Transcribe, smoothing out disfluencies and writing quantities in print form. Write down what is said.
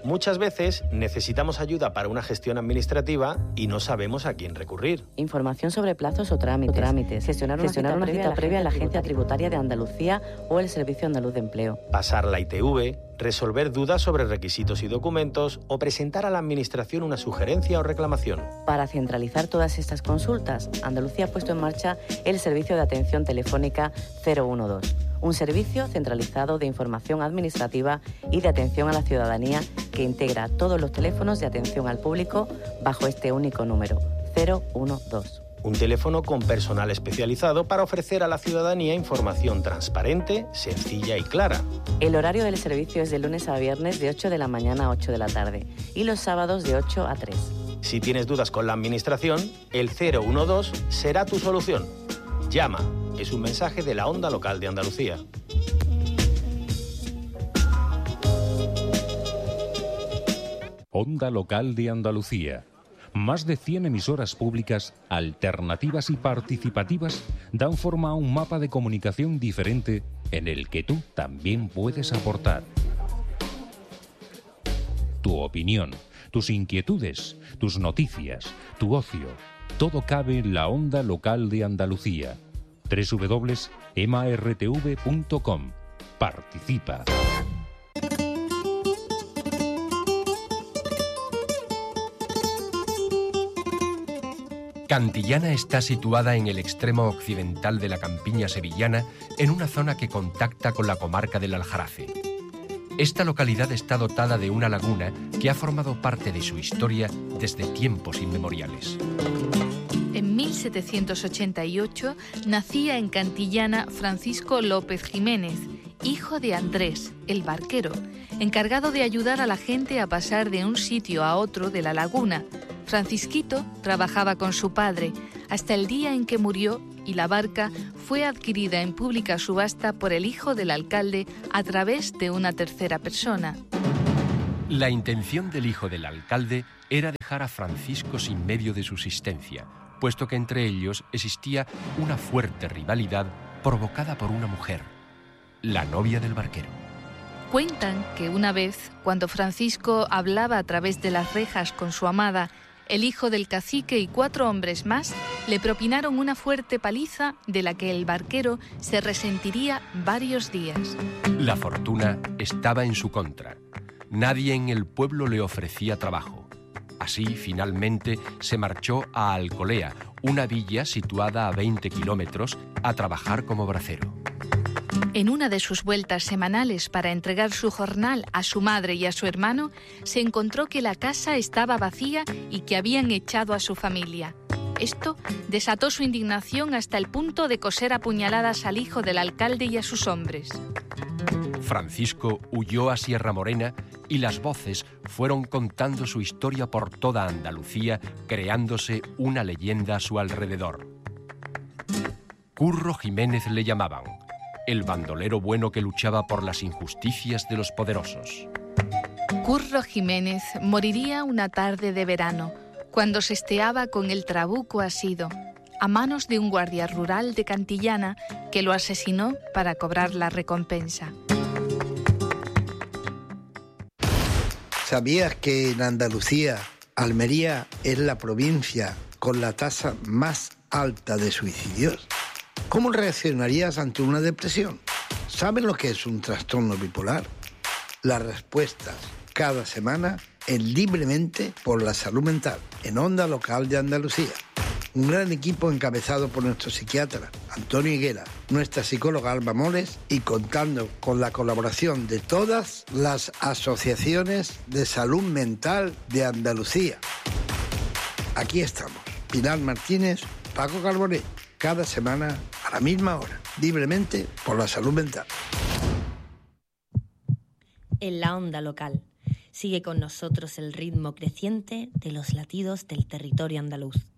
Muchas veces necesitamos ayuda para una gestión administrativa y no sabemos a quién recurrir. Información sobre plazos o trámites. Gestionar una cita previa en la Agencia Tributaria de Andalucía o el Servicio Andaluz de Empleo. Pasar la ITV, resolver dudas sobre requisitos y documentos o presentar a la Administración una sugerencia o reclamación. Para centralizar todas estas consultas, Andalucía ha puesto en marcha el Servicio de Atención Telefónica 012, un servicio centralizado de información administrativa y de atención a la ciudadanía que integra todos los teléfonos de atención al público bajo este único número, 012. Un teléfono con personal especializado para ofrecer a la ciudadanía información transparente, sencilla y clara. El horario del servicio es de lunes a viernes de 8 de la mañana a 8 de la tarde y los sábados de 8 a 3. Si tienes dudas con la Administración, el 012 será tu solución. Llama. Es un mensaje de la Onda Local de Andalucía. Onda Local de Andalucía. Más de 100 emisoras públicas, alternativas y participativas dan forma a un mapa de comunicación diferente en el que tú también puedes aportar. Tu opinión, tus inquietudes, tus noticias, tu ocio, todo cabe en la Onda Local de Andalucía. www.emartv.com. Participa. Cantillana está situada en el extremo occidental de la campiña sevillana, en una zona que contacta con la comarca del Aljarafe. Esta localidad está dotada de una laguna que ha formado parte de su historia desde tiempos inmemoriales. En 1788 nacía en Cantillana Francisco López Jiménez, hijo de Andrés, el barquero, encargado de ayudar a la gente a pasar de un sitio a otro de la laguna. Francisquito trabajaba con su padre hasta el día en que murió y la barca fue adquirida en pública subasta por el hijo del alcalde a través de una tercera persona. La intención del hijo del alcalde era dejar a Francisco sin medio de subsistencia, puesto que entre ellos existía una fuerte rivalidad provocada por una mujer, la novia del barquero. Cuentan que una vez, cuando Francisco hablaba a través de las rejas con su amada, el hijo del cacique y 4 hombres más le propinaron una fuerte paliza de la que el barquero se resentiría varios días. La fortuna estaba en su contra. Nadie en el pueblo le ofrecía trabajo. Así, finalmente, se marchó a Alcolea, una villa situada a 20 kilómetros, a trabajar como bracero. En una de sus vueltas semanales para entregar su jornal a su madre y a su hermano, se encontró que la casa estaba vacía y que habían echado a su familia. Esto desató su indignación hasta el punto de coser a puñaladas al hijo del alcalde y a sus hombres. Francisco huyó a Sierra Morena y las voces fueron contando su historia por toda Andalucía, creándose una leyenda a su alrededor. Curro Jiménez le llamaban, el bandolero bueno que luchaba por las injusticias de los poderosos. Curro Jiménez moriría una tarde de verano, cuando se esteaba con el trabuco asido, a manos de un guardia rural de Cantillana que lo asesinó para cobrar la recompensa. ¿Sabías que en Andalucía, Almería es la provincia con la tasa más alta de suicidios? ¿Cómo reaccionarías ante una depresión? ¿Sabes lo que es un trastorno bipolar? Las respuestas cada semana en Libremente por la Salud Mental, en Onda Local de Andalucía. Un gran equipo encabezado por nuestro psiquiatra Antonio Higuera, nuestra psicóloga Alba Moles y contando con la colaboración de todas las asociaciones de salud mental de Andalucía. Aquí estamos, Pilar Martínez, Paco Carbonet, cada semana a la misma hora, Libremente por la Salud Mental. En la Onda Local. Sigue con nosotros el ritmo creciente de los latidos del territorio andaluz.